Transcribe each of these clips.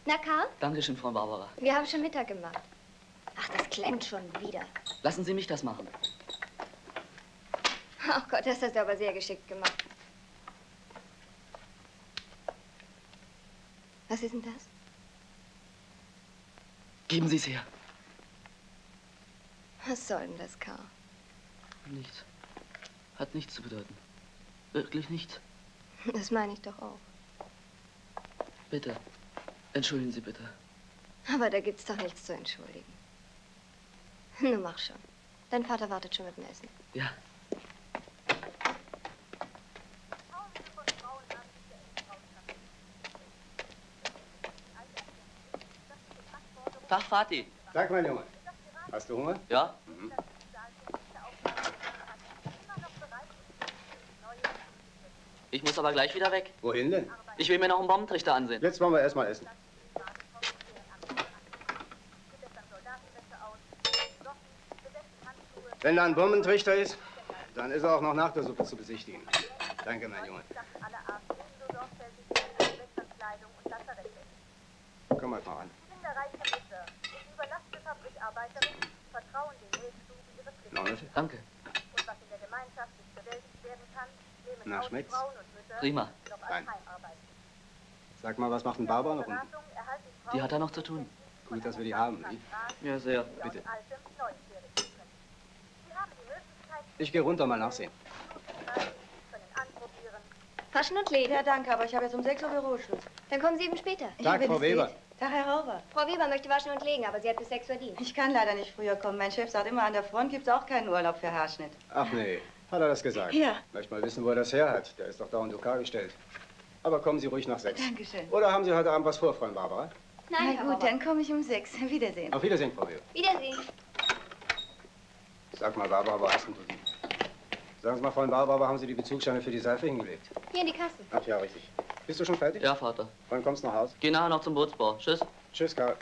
Na, Karl? Dankeschön, Frau Barbara. Wir haben schon Mittag gemacht. Ach, das klemmt schon wieder. Lassen Sie mich das machen. Ach Gott, das hast du aber sehr geschickt gemacht. Was ist denn das? Geben Sie es her. Was soll denn das, Karl? Nichts. Hat nichts zu bedeuten. Wirklich nichts. Das meine ich doch auch. Bitte. Entschuldigen Sie bitte. Aber da gibt's doch nichts zu entschuldigen. Nun mach schon. Dein Vater wartet schon mit dem Essen. Ja. Tag, Vati. Tag, mein Junge. Hast du Hunger? Ja? Mhm. Ich muss aber gleich wieder weg. Wohin denn? Ich will mir noch einen Bombentrichter ansehen. Jetzt wollen wir erstmal essen. Wenn da ein Bombentrichter ist, dann ist er auch noch nach der Suppe zu besichtigen. Danke, mein Junge. Komm mal ran. Danke. Na, schmeckt's? Prima. Fein. Sag mal, was macht ein Barbara noch unten? Die hat er noch zu tun. Gut, dass wir die haben, nicht? Ja, sehr. Bitte. Ich gehe runter mal nachsehen. Waschen und legen. Ja, danke, aber ich habe jetzt um 6 Uhr Büroschluss. Dann kommen Sie eben später. Tag, Frau Weber. Tag, Herr Hauber. Frau Weber möchte waschen und legen, aber sie hat bis 6 Uhr Dienst. Ich kann leider nicht früher kommen. Mein Chef sagt immer, an der Front gibt's auch keinen Urlaub für Haarschnitt. Ach nee, hat er das gesagt? Ja. Möchte mal wissen, wo er das her hat. Der ist doch dauernd OK gestellt. Aber kommen Sie ruhig nach 6. Dankeschön. Oder haben Sie heute Abend was vor, Frau Barbara? Nein, Na gut, dann komme ich um 6. Wiedersehen. Auf Wiedersehen, Frau Weber. Wiedersehen. Sag mal, Barbara, wo hast denn du die? Sagen Sie mal, Frau Barbara, wo haben Sie die Bezugsscheine für die Seife hingelegt? Hier in die Kasse. Ach ja, richtig. Bist du schon fertig? Ja, Vater. Wann kommst du nach Hause? Geh nachher noch zum Bootsbau. Tschüss. Tschüss, Karl.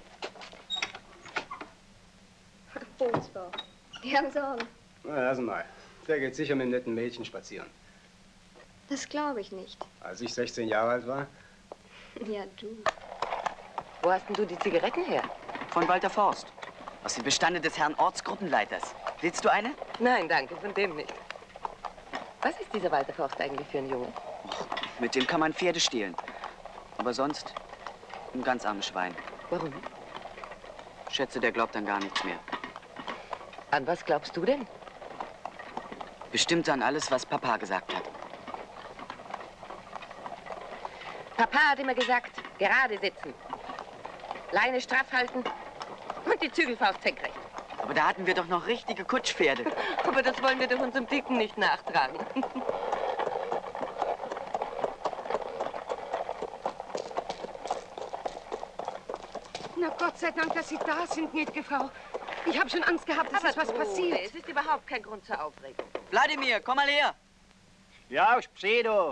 Bootsbau. Die haben Sorgen. Na, lassen mal. Der geht sicher mit einem netten Mädchen spazieren. Das glaube ich nicht. Als ich 16 Jahre alt war? Ja, du. Wo hast denn du die Zigaretten her? Von Walter Forst. Aus dem Bestande des Herrn Ortsgruppenleiters. Willst du eine? Nein, danke, von dem nicht. Was ist dieser Walter Forst eigentlich für ein Junge? Mit dem kann man Pferde stehlen. Aber sonst ein ganz armes Schwein. Warum? Schätze, der glaubt an gar nichts mehr. An was glaubst du denn? Bestimmt an alles, was Papa gesagt hat. Papa hat immer gesagt, gerade sitzen. Leine straff halten und die Zügelfaust senkrecht. Aber da hatten wir doch noch richtige Kutschpferde. Aber das wollen wir doch unserem Dicken nicht nachtragen. Na Gott sei Dank, dass Sie da sind, gnädige Frau. Ich habe schon Angst gehabt, dass was passiert. Es ist überhaupt kein Grund zur Aufregung. Wladimir, komm mal her. Ja, Spredo.